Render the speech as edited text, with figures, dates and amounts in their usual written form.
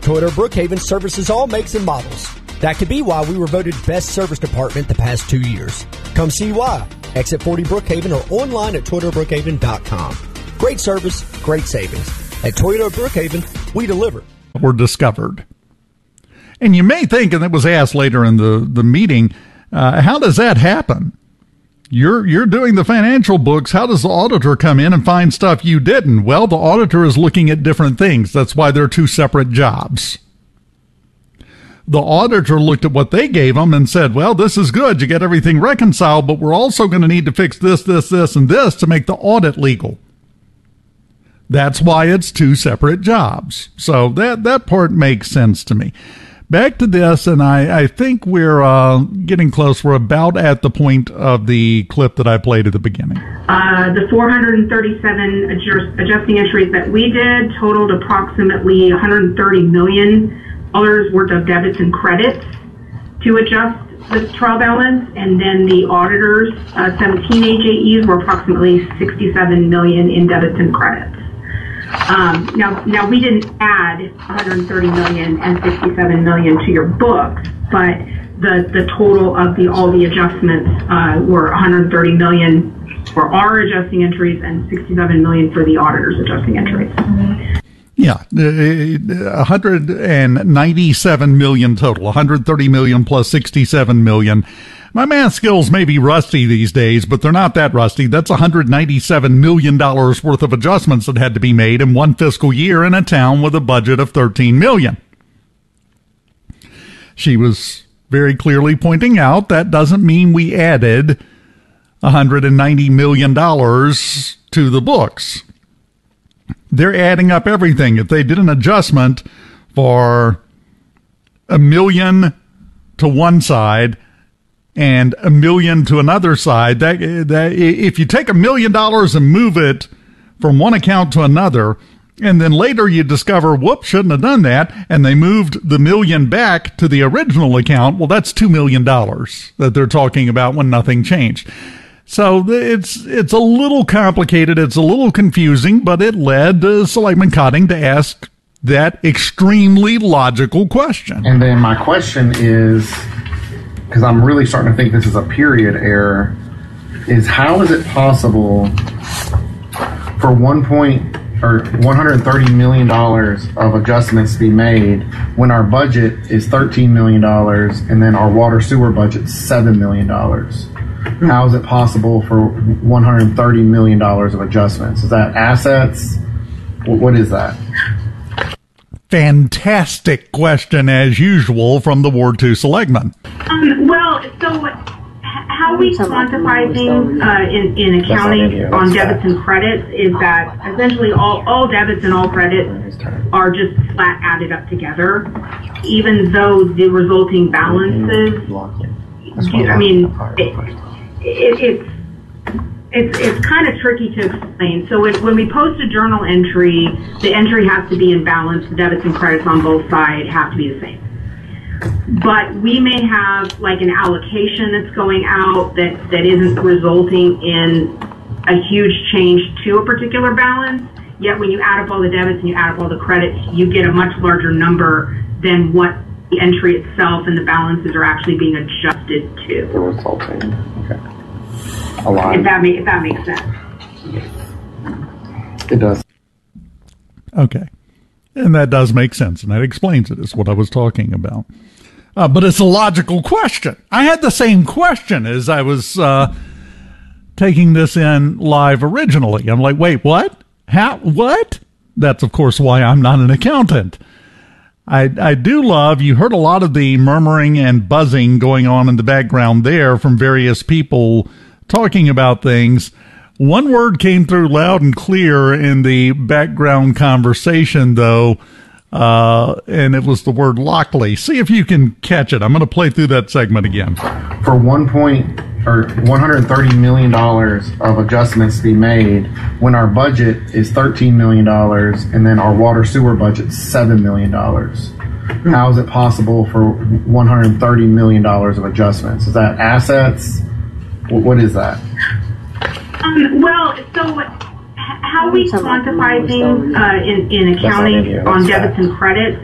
Toyota Brookhaven services all makes and models. That could be why we were voted best service department the past 2 years. Come see why. Exit 40 Brookhaven or online at ToyotaBrookhaven.com. Great service, great savings. At Toyota Brookhaven, we deliver. Were discovered. And you may think, and it was asked later in the meeting, how does that happen? You're doing the financial books. How does the auditor come in and find stuff you didn't? Well, the auditor is looking at different things. That's why they're two separate jobs. The auditor looked at what they gave them and said, well, this is good. You get everything reconciled, but we're also going to need to fix this, this, this, and this to make the audit legal. That's why it's two separate jobs. So that part makes sense to me. Back to this, and I think we're getting close. We're about at the point of the clip that I played at the beginning. The 437 adjusting entries that we did totaled approximately $130 million worth of debits and credits to adjust the trial balance, and then the auditors, 17 AJEs, were approximately $67 million in debits and credits. Now we didn't add $130 million and $67 million to your books, but the total of all the adjustments were $130 million for our adjusting entries and $67 million for the auditors' adjusting entries. Yeah, 197 million total, 130 million plus 67 million. My math skills may be rusty these days, but they're not that rusty. That's $197 million worth of adjustments that had to be made in one fiscal year in a town with a budget of $13 million. She was very clearly pointing out that doesn't mean we added $190 million to the books. They're adding up everything. If they did an adjustment for $1 million to one side and $1 million to another side, that if you take $1 million and move it from one account to another, and then later you discover, whoops, shouldn't have done that, and they moved the $1 million back to the original account, well, that's $2 million that they're talking about when nothing changed. So it's a little complicated, it's a little confusing, but it led Selectman Cotting to ask that extremely logical question. And then my question is, because I'm really starting to think this is a period error, is how is it possible for $130 million of adjustments to be made when our budget is $13 million and then our water sewer budget is $7 million? How is it possible for $130 million of adjustments? Is that assets? What is that? Fantastic question, as usual, from the Ward 2 Selectman. Well, so how we quantify things in accounting on debits and credits is that essentially all debits and all credits are just flat added up together, even though the resulting balances, I mean, it's kind of tricky to explain. So when we post a journal entry, the entry has to be in balance. The debits and credits on both sides have to be the same. But we may have like an allocation that's going out that isn't resulting in a huge change to a particular balance. Yet when you add up all the debits and you add up all the credits, you get a much larger number than what the entry itself and the balances are actually being adjusted to. The resulting. Okay. If that makes sense. It does. Okay. And that does make sense, and that explains it, is what I was talking about. But it's a logical question. I had the same question as I was taking this in live originally. I'm like, wait, what? How? What? That's, of course, why I'm not an accountant. I do love, you heard a lot of the murmuring and buzzing going on in the background there from various people talking about things. One word came through loud and clear in the background conversation, though, and it was the word Lockley. See if you can catch it. I'm going to play through that segment again. For $130 million of adjustments to be made when our budget is $13 million and then our water sewer budget is $7 million. How is it possible for $130 million of adjustments? Is that assets? What is that? Well, so how we quantify things in accounting on debits and credits